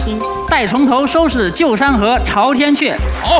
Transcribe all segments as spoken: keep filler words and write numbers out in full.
庭。 待从头收拾旧山河，朝天阙。 好。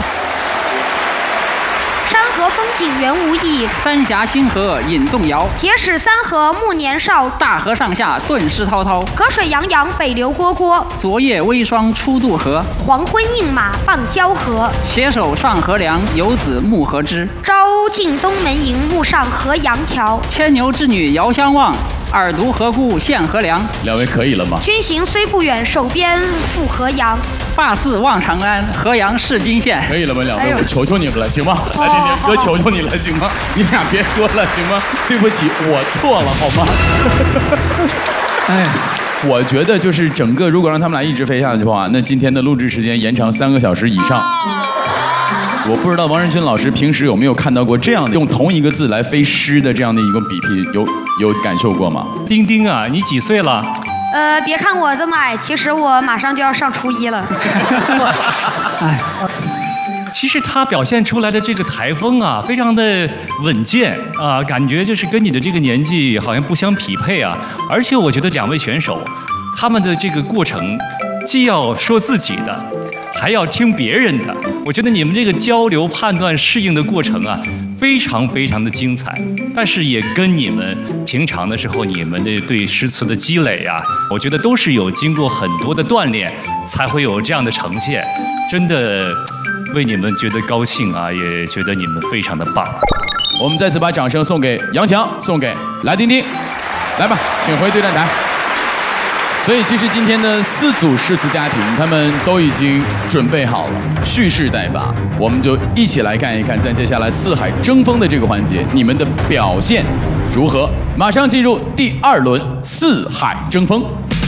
山河风景原无异， 三峡星河引动摇。 铁齿三河暮年少， 大河上下顿失滔滔。 隔水洋洋北流蝈蝈， 昨夜微霜初渡河。 黄昏映马傍交河， 携手上河梁，游子暮河之。 朝进东门迎，暮上河阳桥。 牵牛织女遥相望，二独河姑献河梁。 两位可以了吗？ 君行虽不远，手边赴河阳。 发似望长安，河阳市金县。 可以了吗？两位，哎、我求求你们了，行吗？来，天天哥，求求你了，行吗？你俩别说了，行吗？对不起，我错了，好吗？哎，我觉得就是整个，如果让他们俩一直飞下去的话，那今天的录制时间延长三个小时以上。我不知道王仁君老师平时有没有看到过这样的用同一个字来飞诗的这样的一个比拼，有有感受过吗？ 丁丁啊，你几岁了？ 呃，别看我这么矮，其实我马上就要上初一了。 哎，其实他表现出来的这个台风啊，非常的稳健啊，感觉就是跟你的这个年纪好像不相匹配啊。而且我觉得两位选手，他们的这个过程，既要说自己的，还要听别人的。我觉得你们这个交流、判断、适应的过程啊，非常非常的精彩。但是也跟你们平常的时候，你们的对诗词的积累啊，我觉得都是有经过很多的锻炼，才会有这样的呈现。真的为你们觉得高兴啊，也觉得你们非常的棒。 我们再次把掌声送给杨强，送给来丁丁，来吧，请回对战台。所以其实今天的四组诗词家庭，他们都已经准备好了，蓄势待发。我们就一起来看一看，在接下来四海争锋的这个环节，你们的表现如何？马上进入第二轮四海争锋。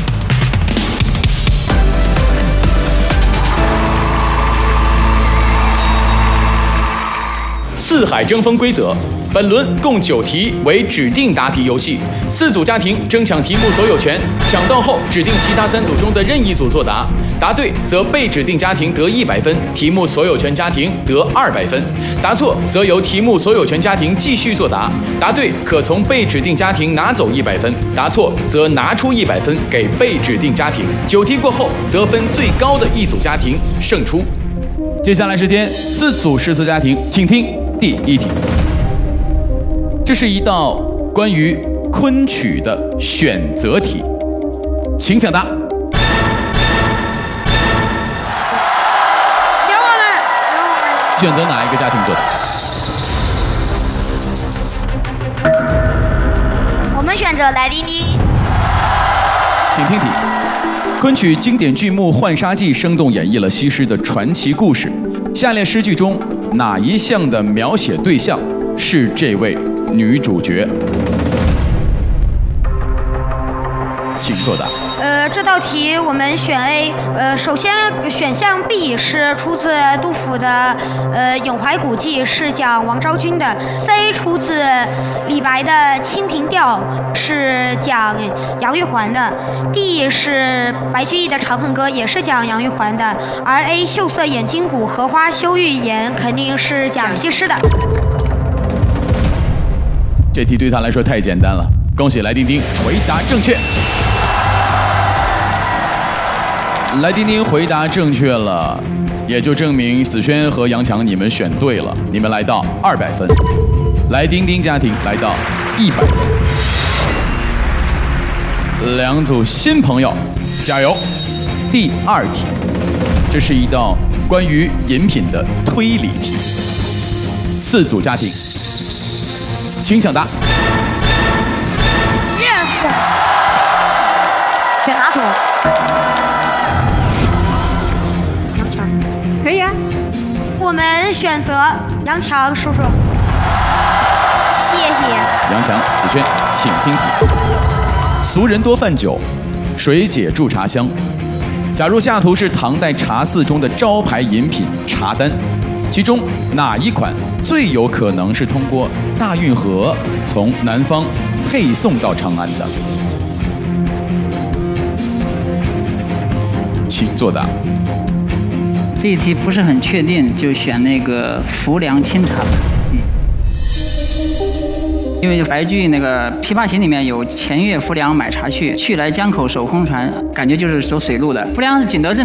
四海争锋规则：本轮共九题，为指定答题游戏。四组家庭争抢题目所有权，抢到后指定其他三组中的任意组作答，答对则被指定家庭得一百分，题目所有权家庭得二百分；答错则由题目所有权家庭继续作答，答对可从被指定家庭拿走一百分，答错则拿出一百分给被指定家庭。九题过后，得分最高的一组家庭胜出。接下来时间，四组诗词家庭，请听第一题。这是一道关于昆曲的选择题，请抢答。选我们，选我们。 选择哪一个家庭作答？ 我们选择来丁丁。 请听题。昆曲经典剧目《浣纱记》生动演绎了西施的传奇故事。下列诗句中哪一项的描写对象是这位女主角？请作答。 呃，这道题我们选 A。呃，首先选项 B 是出自杜甫的呃《咏怀古迹》，是讲王昭君的。C 出自李白的《清平调》，是讲杨玉环的。D 是白居易的《长恨歌》，也是讲杨玉环的。而 A 秀色掩金骨，荷花羞玉颜，肯定是讲西施的。 这题对他来说太简单了，恭喜来丁丁回答正确。来丁丁回答正确了，也就证明子轩和杨强你们选对了，你们来到二百分，来丁丁家庭来到一百分。两组新朋友，加油！第二题，这是一道关于饮品的推理题。四组家庭，请抢答。 热死！选哪组？杨强，可以啊。我们选择杨强叔叔。谢谢。 杨强、子轩，请听题。俗人多饭酒，水解助茶香。假如下图是唐代茶肆中的招牌饮品茶单，其中哪一款最有可能是通过大运河从南方配送到长安的？请作答。 这一题不是很确定，就选那个浮梁清茶吧。嗯，因为白居易那个《琵琶行》里面有“前越浮梁买茶去，去来江口守空船”，感觉就是走水路的。浮梁是景德镇